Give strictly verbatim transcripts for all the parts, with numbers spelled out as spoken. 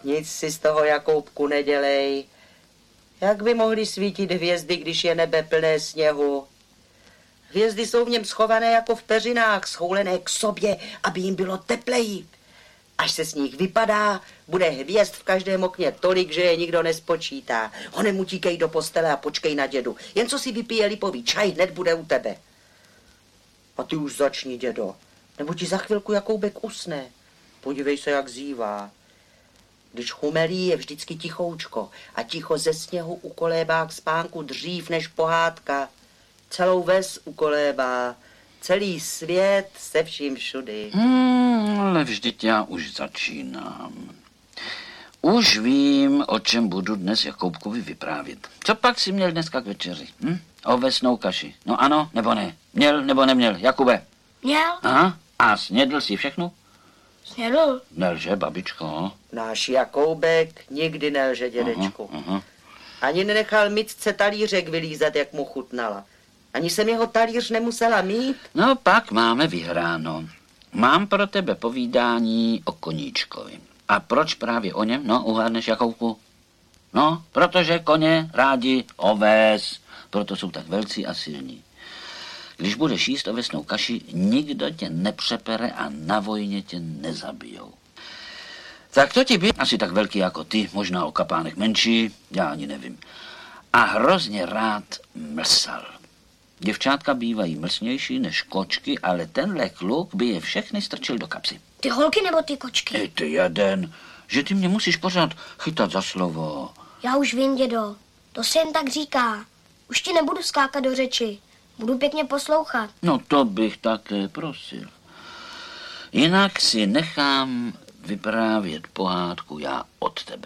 Nic si z toho, Jakoubku, nedělej. Jak by mohly svítit hvězdy, když je nebe plné sněhu? Hvězdy jsou v něm schované jako v peřinách, schoulené k sobě, aby jim bylo tepleji. Až se z nich vypadá, bude hvězd v každém okně tolik, že je nikdo nespočítá. Honem utíkej do postele a počkej na dědu. Jen co si vypije lipový čaj, hned bude u tebe. A ty už začni, dědo, nebo ti za chvilku Jakoubek usne. Podívej se, jak zívá. Když chumelí, je vždycky tichoučko a ticho ze sněhu ukolébá k spánku dřív než pohádka. Celou ves ukolébá, celý svět se vším všudy. Hmm, ale vždyť já už začínám. Už vím, o čem budu dnes Jakoubkovi vyprávět. Co pak si měl dneska k večeři? Hm? Ovesnou kaši. No ano, nebo ne? Měl nebo neměl? Jakube? Měl. Aha, a snědl si všechno? Snědl. Nelže, babičko. Náš Jakoubek nikdy nelže, dědečku. Aha, aha. Ani nenechal mitce talířek vylízat, jak mu chutnala. Ani jsem jeho talíř nemusela mít. No pak máme vyhráno. Mám pro tebe povídání o koníčkovi. A proč právě o něm? No, uhádneš, Jakoubku? No, protože koně rádi oves, proto jsou tak velcí a silní. Když budeš jíst ovesnou kaši, nikdo tě nepřepere a na vojně tě nezabijou. Tak to ti byl asi tak velký jako ty, možná o kapánek menší, já ani nevím. A hrozně rád mlsal. Děvčátka bývají mlsnější než kočky, ale tenhle kluk by je všechny strčil do kapsy. Ty holky nebo ty kočky? Ej, ty jeden, že ty mě musíš pořád chytat za slovo. Já už vím, dědo. To se jen tak říká. Už ti nebudu skákat do řeči. Budu pěkně poslouchat. No to bych také prosil. Jinak si nechám vyprávět pohádku já od tebe.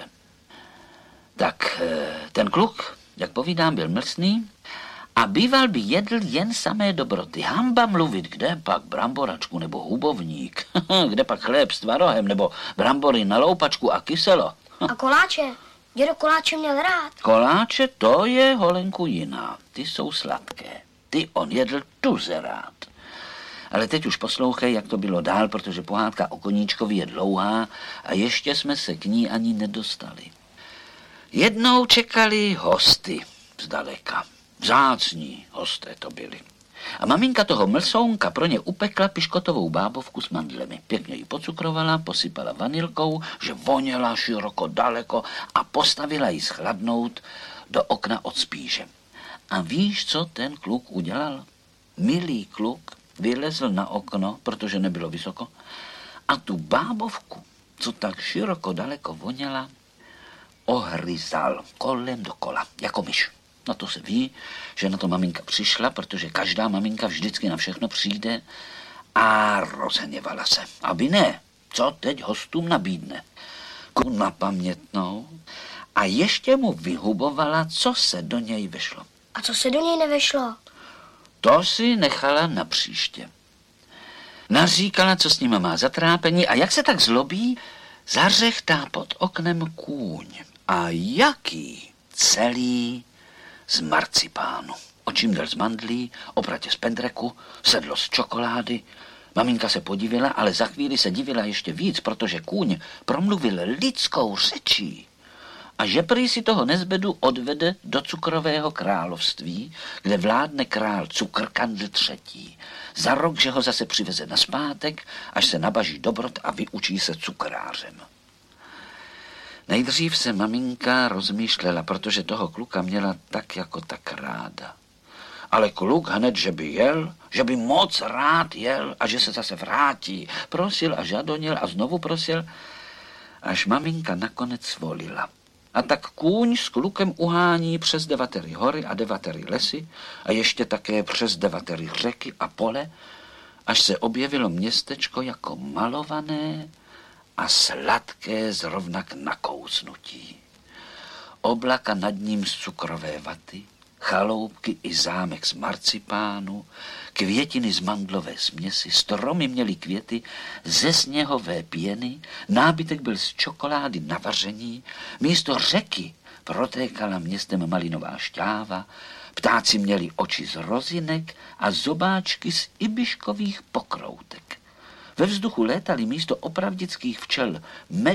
Tak ten kluk, jak povídám, byl mlsný a býval by jedl jen samé dobroty. Hamba mluvit, kde pak bramboračku nebo hubovník, kde pak chléb s tvarohem nebo brambory na loupačku a kyselo. A koláče? Dědo koláče měl rád. Koláče, to je, holenku, jiná. Ty jsou sladké. Ty on jedl tuze rád. Ale teď už poslouchej, jak to bylo dál, protože pohádka o koníčkovi je dlouhá a ještě jsme se k ní ani nedostali. Jednou čekali hosty zdaleka. Vzácní hosté to byli. A maminka toho mlsounka pro ně upekla piškotovou bábovku s mandlemi. Pěkně ji pocukrovala, posypala vanilkou, že voněla široko daleko a postavila ji schladnout do okna od spíže. A víš, co ten kluk udělal? Milý kluk vylezl na okno, protože nebylo vysoko, a tu bábovku, co tak široko daleko voněla, ohryzal kolem dokola, jako myš. No to se ví, že na to maminka přišla, protože každá maminka vždycky na všechno přijde a rozhněvala se. Aby ne, co teď hostům nabídne. Ku na pamětnou a ještě mu vyhubovala, co se do něj vešlo. A co se do něj nevešlo? To si nechala na příště. Naříkala, co s ním má zatrápení a jak se tak zlobí, zařechtá pod oknem kůň. A jaký? Celý z marcipánu. Očím dal z mandlí, opratě z pendreku, sedlo z čokolády. Maminka se podivila, ale za chvíli se divila ještě víc, protože kůň promluvil lidskou řečí. A že prý si toho nezbedu odvede do cukrového království, kde vládne král Cukrkandl třetí. Za rok, že ho zase přiveze nazpátek, až se nabaží dobrot a vyučí se cukrářem. Nejdřív se maminka rozmýšlela, protože toho kluka měla tak jako tak ráda. Ale kluk hned, že by jel, že by moc rád jel a že se zase vrátí. Prosil a žadonil a znovu prosil, až maminka nakonec svolila. A tak kůň s klukem uhání přes devatery hory a devatery lesy a ještě také přes devatery řeky a pole, až se objevilo městečko jako malované a sladké zrovna k nakousnutí. Oblaka nad ním z cukrové vaty, chaloupky i zámek z marcipánu, květiny z mandlové směsi, stromy měly květy ze sněhové pěny, nábytek byl z čokolády na vaření, místo řeky protékala městem malinová šťáva, ptáci měli oči z rozinek a zobáčky z ibiškových pokroutek. Ve vzduchu létaly místo opravdických včel med